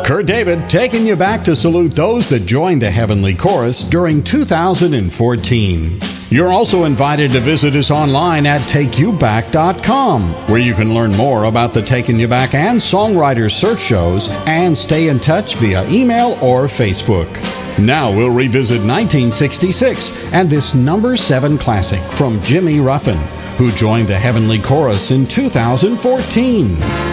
Kurt David taking you back to salute those that joined the Heavenly Chorus during 2014. You're also invited to visit us online at TakeYouBack.com, where you can learn more about the Taking You Back and Songwriters Search shows and stay in touch via email or Facebook. Now we'll revisit 1966 and this number 7 classic from Jimmy Ruffin, who joined the Heavenly Chorus in 2014.